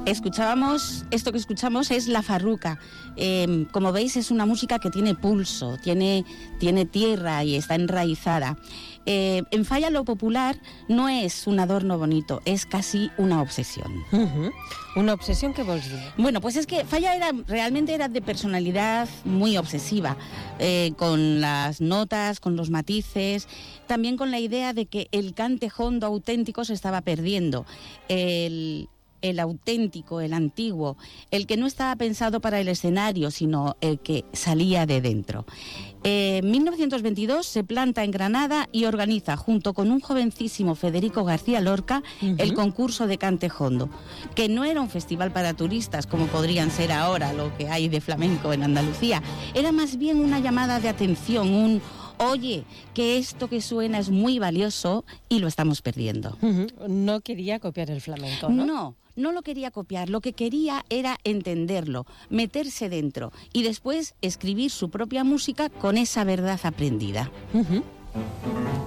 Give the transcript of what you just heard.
Esto que escuchamos es La Farruca. Como veis, es una música que tiene pulso, tiene tierra y está enraizada. En Falla lo popular no és un adorno bonito, és casi una obsesión. Una obsesión, ¿qué vols dir? Bueno, pues es que Falla realmente era de personalidad muy obsesiva, con las notas, con los matices, también con la idea de que el cante hondo auténtico se estaba perdiendo. El auténtico, el antiguo, el que no estaba pensado para el escenario, sino el que salía de dentro. En 1922 se planta en Granada y organiza, junto con un jovencísimo Federico García Lorca, el concurso de cante hondo, que no era un festival para turistas, como podrían ser ahora lo que hay de flamenco en Andalucía. Era más bien una llamada de atención, oye, que esto que suena es muy valioso y lo estamos perdiendo. No quería copiar el flamenco, ¿no? No lo quería copiar, lo que quería era entenderlo, meterse dentro y después escribir su propia música con esa verdad aprendida.